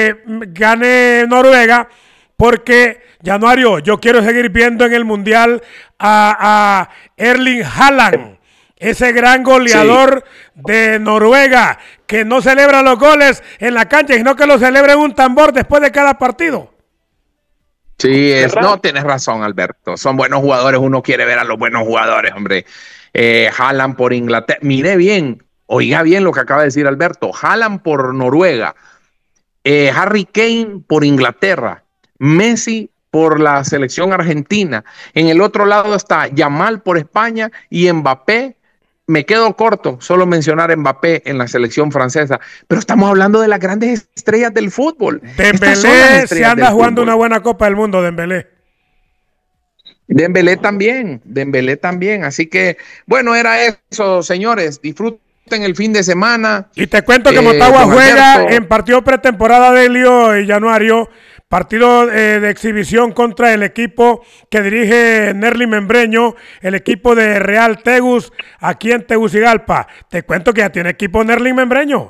que gane Noruega, porque, Januario, yo quiero seguir viendo en el Mundial a Erling Haaland, ese gran goleador de Noruega, que no celebra los goles en la cancha, sino que lo celebra en un tambor después de cada partido. Sí, no, tienes razón, Alberto. Son buenos jugadores, uno quiere ver a los buenos jugadores, hombre. Haaland por Inglaterra. Mire bien, oiga bien lo que acaba de decir Alberto. Haaland por Noruega, Harry Kane por Inglaterra, Messi por la selección argentina. En el otro lado está Yamal por España y Mbappé. Me quedo corto solo mencionar Mbappé en la selección francesa, pero estamos hablando de las grandes estrellas del fútbol. Dembélé se anda jugando una buena Copa del Mundo, Dembélé. Dembélé también. Así que, bueno, era eso, señores. Disfruten el fin de semana. Y te cuento que Motagua juega en partido pretemporada de Elio y Januario, partido de exhibición contra el equipo que dirige Nerlin Membreño, el equipo de Real Tegus, aquí en Tegucigalpa. Te cuento que ya tiene equipo Nerlin Membreño.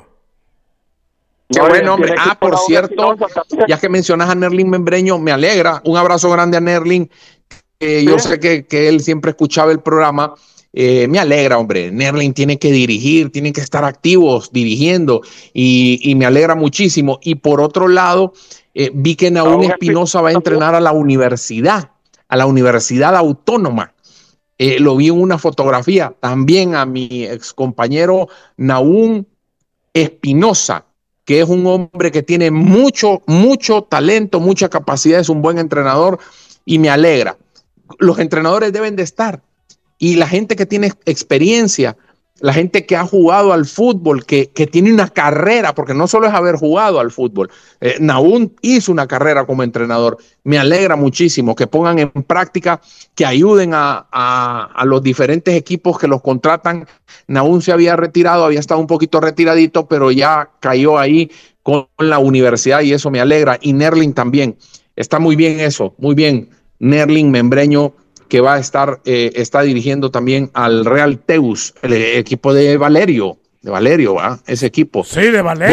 Qué buen hombre. Por cierto, ya que mencionas a Nerlin Membreño, me alegra. Un abrazo grande a Nerlin. Yo sé que él siempre escuchaba el programa. Me alegra, hombre. Nerlin tiene que dirigir, tienen que estar activos dirigiendo y me alegra muchísimo. Y por otro lado, vi que Nahum Espinosa va a entrenar a la universidad autónoma. Lo vi en una fotografía. También a mi ex compañero Nahum Espinosa, que es un hombre que tiene mucho talento, mucha capacidad, es un buen entrenador y me alegra. Los entrenadores deben de estar y la gente que tiene experiencia, la gente que ha jugado al fútbol, que tiene una carrera, porque no solo es haber jugado al fútbol. Nahum hizo una carrera como entrenador. Me alegra muchísimo que pongan en práctica, que ayuden a los diferentes equipos que los contratan. Nahum se había retirado, había estado un poquito retiradito, pero ya cayó ahí con la universidad y eso me alegra. Y Nerlin también. Está muy bien eso, muy bien. Nerlin Membreño, que va a estar, está dirigiendo también al Real Tegus, el equipo de Valerio, ¿verdad? Ese equipo. Sí, de Valerio.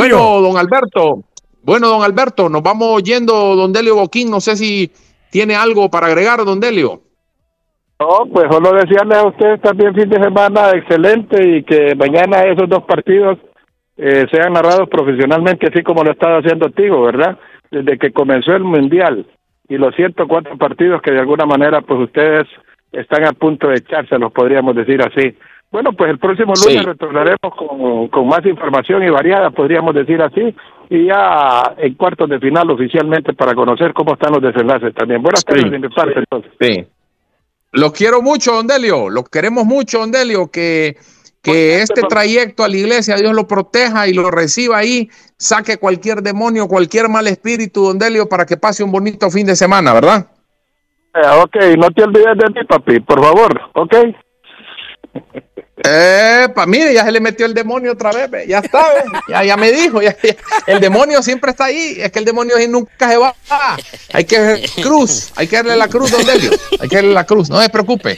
Bueno, don Alberto, nos vamos yendo, don Delio Boquín, no sé si tiene algo para agregar, don Delio. No, pues solo desearles a ustedes también fin de semana excelente y que mañana esos dos partidos sean narrados profesionalmente, así como lo ha estado haciendo Tigo, ¿verdad? Desde que comenzó el Mundial. Y los 104 partidos que de alguna manera pues ustedes están a punto de echárselos, podríamos decir así. Bueno, pues el próximo lunes retornaremos con más información y variada, podríamos decir así, y ya en cuartos de final oficialmente para conocer cómo están los desenlaces también. Buenas tardes de mi parte, entonces. Sí. Los quiero mucho, don Delio, los queremos mucho, don Delio, que este trayecto a la iglesia, Dios lo proteja y lo reciba ahí, saque cualquier demonio, cualquier mal espíritu, don Delio, para que pase un bonito fin de semana, ¿verdad? Ok, no te olvides de mí, papi, por favor, ok. Mire, ya se le metió el demonio otra vez, ya está, ya me dijo, ya, el demonio siempre está ahí, es que el demonio nunca se va, hay que darle la cruz, don Delio, hay que darle la cruz, no se preocupe.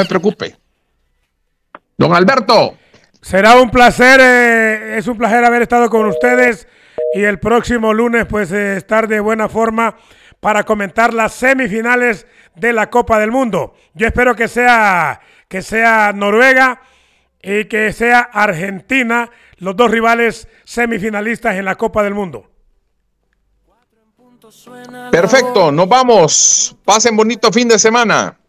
Don Alberto. Será un placer, es un placer haber estado con ustedes y el próximo lunes pues estar de buena forma para comentar las semifinales de la Copa del Mundo. Yo espero que sea Noruega y que sea Argentina, los dos rivales semifinalistas en la Copa del Mundo. Perfecto, nos vamos. Pasen bonito fin de semana.